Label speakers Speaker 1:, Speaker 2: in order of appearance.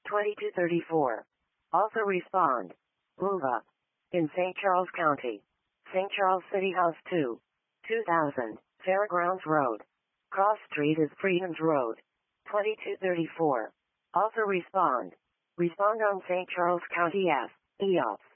Speaker 1: 2234. Also respond. Move up. In St. Charles County. St. Charles City House 2. 2000. Fairgrounds Road. Cross Street is Freedoms Road. 2234. Also respond. Respond on St. Charles County F. EOP.